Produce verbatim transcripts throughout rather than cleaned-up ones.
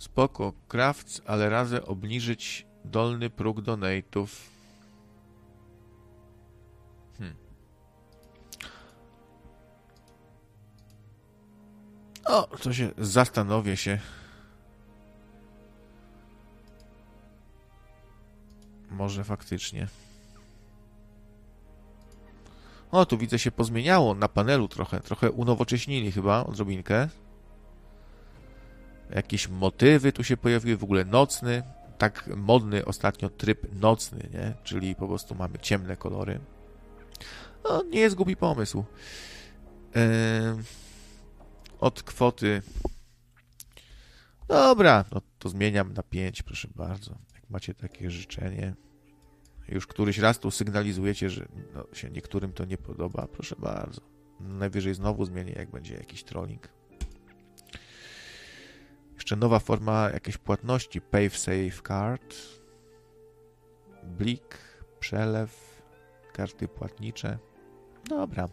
Spoko, Crafts, ale razem obniżyć dolny próg donate'ów. Hmm. O, to się zastanowię się. Może faktycznie. O, tu widzę się pozmieniało na panelu trochę. Trochę unowocześnili chyba odrobinkę. Jakieś motywy tu się pojawiły, w ogóle nocny. Tak modny ostatnio tryb nocny, nie? Czyli po prostu mamy ciemne kolory. No, nie jest głupi pomysł. Yy... Od kwoty. Dobra, no to zmieniam na pięć, proszę bardzo. Jak macie takie życzenie. Już któryś raz tu sygnalizujecie, że no, się niektórym to nie podoba. Proszę bardzo. Najwyżej znowu zmienię, jak będzie jakiś trolling. Jeszcze nowa forma jakiejś płatności. Pay Safe Card. Blik, przelew, karty płatnicze. Dobra.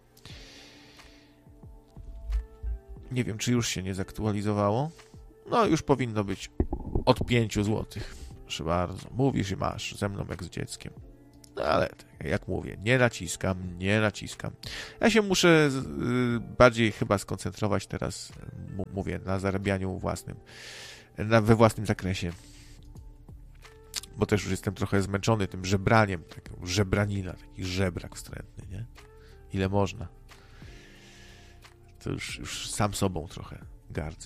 Nie wiem, czy już się nie zaktualizowało. No, już powinno być od pięciu złotych. Proszę bardzo. Mówisz i masz. Ze mną jak z dzieckiem. No, ale jak mówię, nie naciskam, nie naciskam. Ja się muszę bardziej chyba skoncentrować teraz, mówię, na zarabianiu własnym, na, we własnym zakresie. Bo też już jestem trochę zmęczony tym żebraniem, taką żebranina, taki żebrak wstrętny, nie? Ile można. To już, już sam sobą trochę gardzę.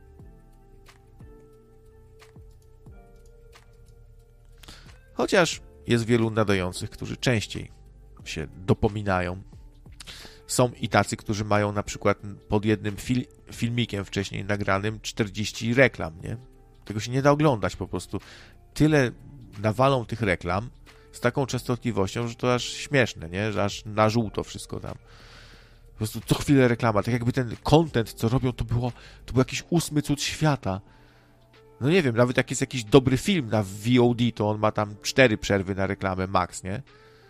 Chociaż jest wielu nadających, którzy częściej się dopominają. Są i tacy, którzy mają na przykład pod jednym fil- filmikiem wcześniej nagranym czterdzieści reklam, nie? Tego się nie da oglądać po prostu. Tyle nawalą tych reklam z taką częstotliwością, że to aż śmieszne, nie? Że aż na żółto wszystko tam. Po prostu co chwilę reklama. Tak jakby ten content, co robią, to było, to był jakiś ósmy cud świata. No nie wiem, nawet jak jest jakiś dobry film na V O D, to on ma tam cztery przerwy na reklamę max, nie?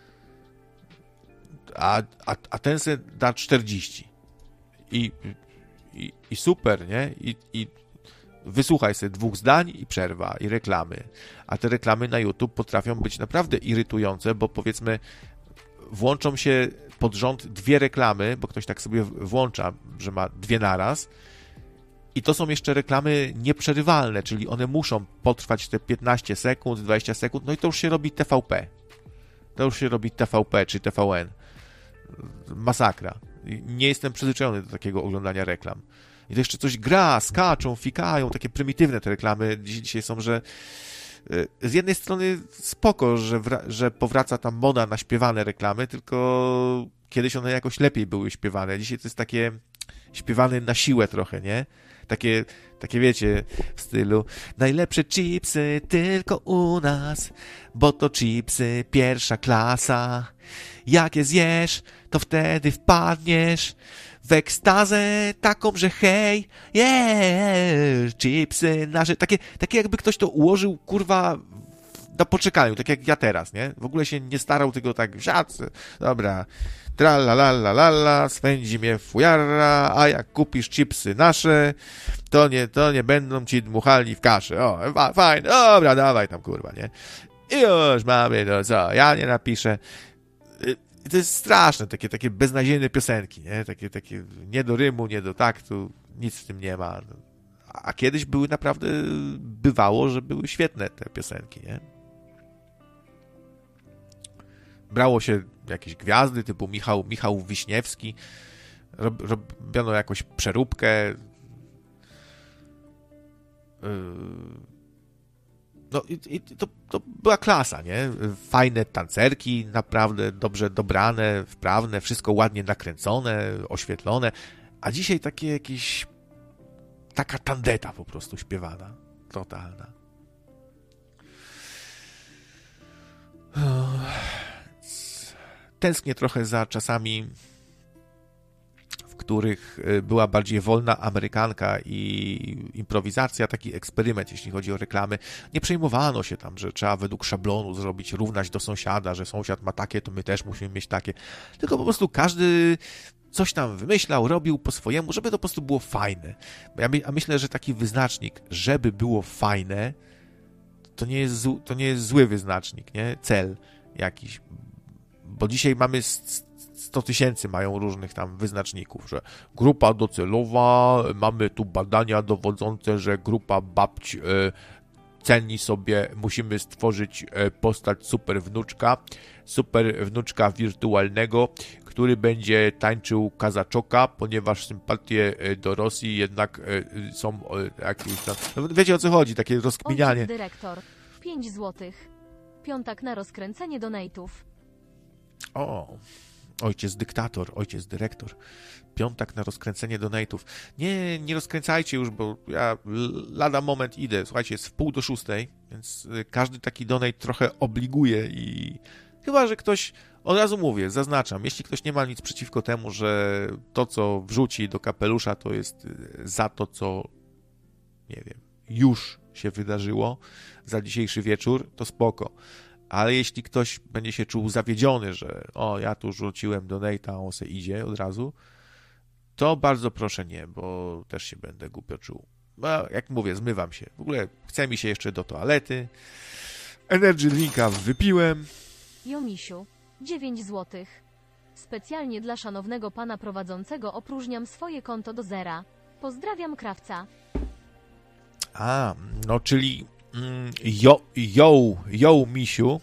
A, a, a ten se da czterdzieści. I, i, i super, nie? I, i wysłuchaj sobie dwóch zdań i przerwa, i reklamy. A te reklamy na YouTube potrafią być naprawdę irytujące, bo powiedzmy włączą się pod rząd dwie reklamy, bo ktoś tak sobie włącza, że ma dwie naraz. I to są jeszcze reklamy nieprzerywalne, czyli one muszą potrwać te piętnaście sekund, dwadzieścia sekund, no i to już się robi T V P. To już się robi T V P czy T V N. Masakra. Nie jestem przyzwyczajony do takiego oglądania reklam. I to jeszcze coś gra, skaczą, fikają, takie prymitywne te reklamy dzisiaj są, że z jednej strony spoko, że, wra- że powraca ta moda na śpiewane reklamy, tylko kiedyś one jakoś lepiej były śpiewane. Dzisiaj to jest takie śpiewane na siłę trochę, nie? Takie, takie wiecie, w stylu najlepsze chipsy tylko u nas, bo to chipsy pierwsza klasa. Jak je zjesz, to wtedy wpadniesz w ekstazę taką, że hej, yeah, chipsy nasze, takie, takie jakby ktoś to ułożył, kurwa, na poczekaniu, tak jak ja teraz, nie? W ogóle się nie starał, tylko tak, siac, dobra, tralalalala, swędzi mnie fujara, a jak kupisz chipsy nasze, to nie, to nie będą ci dmuchali w kaszę. O, fajnie, dobra, dawaj tam, kurwa, nie? I już mamy, no co, ja nie napiszę. I to jest straszne, takie, takie beznadziejne piosenki, nie? Takie, takie nie do rymu, nie do taktu, nic w tym nie ma. A kiedyś były naprawdę, bywało, że były świetne te piosenki, nie? Brało się jakieś gwiazdy typu Michał, Michał Wiśniewski, rob, robiono jakąś przeróbkę. Yy, no i, i to, to była klasa, nie? Fajne tancerki, naprawdę dobrze dobrane, wprawne, wszystko ładnie nakręcone, oświetlone, a dzisiaj takie jakieś taka tandeta po prostu śpiewana, totalna. Tęsknię trochę za czasami, w których była bardziej wolna amerykanka i improwizacja, taki eksperyment, jeśli chodzi o reklamy. Nie przejmowano się tam, że trzeba według szablonu zrobić, równać do sąsiada, że sąsiad ma takie, to my też musimy mieć takie. Tylko po prostu każdy coś tam wymyślał, robił po swojemu, żeby to po prostu było fajne. Ja my, a myślę, że taki wyznacznik, żeby było fajne, to nie jest, zł, to nie jest zły wyznacznik, nie? Cel jakiś. Bo dzisiaj mamy sto tysięcy mają różnych tam wyznaczników, że grupa docelowa, mamy tu badania dowodzące, że grupa babć y, ceni sobie, musimy stworzyć y, postać super wnuczka, super wnuczka wirtualnego, który będzie tańczył kazaczoka, ponieważ sympatie y, do Rosji jednak y, są y, jakieś tam... No, wiecie, o co chodzi, takie rozkminianie. Ojciec dyrektor, pięć złotych. Piątak na rozkręcenie donate'ów. O, ojciec dyktator, ojciec dyrektor. Piątak na rozkręcenie donate'ów. Nie, nie rozkręcajcie już, bo ja lada moment idę. Słuchajcie, jest w pół do szóstej, więc każdy taki donate trochę obliguje i chyba, że ktoś, od razu mówię, zaznaczam, jeśli ktoś nie ma nic przeciwko temu, że to, co wrzuci do kapelusza, to jest za to, co, nie wiem, już się wydarzyło, za dzisiejszy wieczór, to spoko. Ale jeśli ktoś będzie się czuł zawiedziony, że o, ja tu rzuciłem donate'a, a on se idzie od razu, to bardzo proszę nie, bo też się będę głupio czuł. No, jak mówię, zmywam się. W ogóle chce mi się jeszcze do toalety. Energy drinka wypiłem. Jomisiu, dziewięć złotych. Specjalnie dla szanownego pana prowadzącego opróżniam swoje konto do zera. Pozdrawiam krawca. A, no czyli mm, jo, jo, jo, misiu.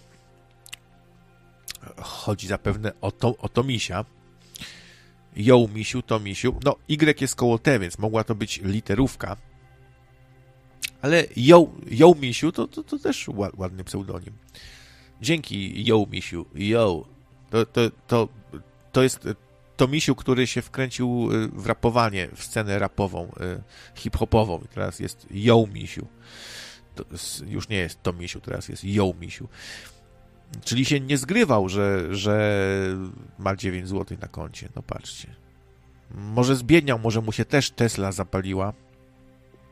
Chodzi zapewne o to, o to misia. Jo, misiu, to misiu. No, Y jest koło T, więc mogła to być literówka. Ale jo, jo misiu to, to, to też ładny pseudonim. Dzięki, jo, misiu. Jo. To, to, to, to jest to misiu, który się wkręcił w rapowanie, w scenę rapową, hip-hopową. I teraz jest jo, misiu. To już nie jest to misiu, teraz jest jo, misiu. Czyli się nie zgrywał, że, że ma dziewięć złotych na koncie. No patrzcie. Może zbiedniał, może mu się też Tesla zapaliła.